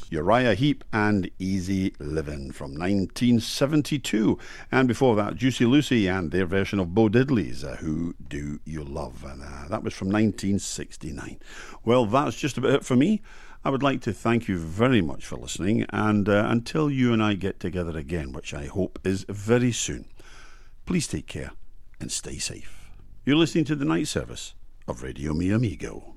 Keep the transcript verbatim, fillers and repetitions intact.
Uriah Heep and Easy Livin' from nineteen seventy-two. And before that, Juicy Lucy and their version of Bo Diddley's uh, Who Do You Love? And uh, that was from nineteen sixty-nine. Well, that's just about it for me. I would like to thank you very much for listening, and uh, until you and I get together again, which I hope is very soon, please take care and stay safe. You're listening to the night service of Radio Mi Amigo.